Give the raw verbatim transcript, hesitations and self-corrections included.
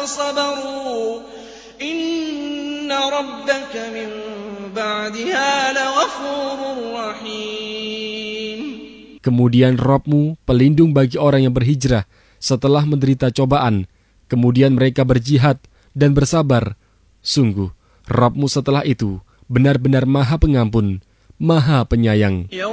وصبروا إن ربك من بعدها لغفور رحيم. Kemudian Rabb-Mu pelindung bagi orang yang berhijrah setelah menderita cobaan. Kemudian mereka berjihad dan bersabar. Sungguh, Rabb-Mu setelah itu benar-benar Maha Pengampun, Maha Penyayang.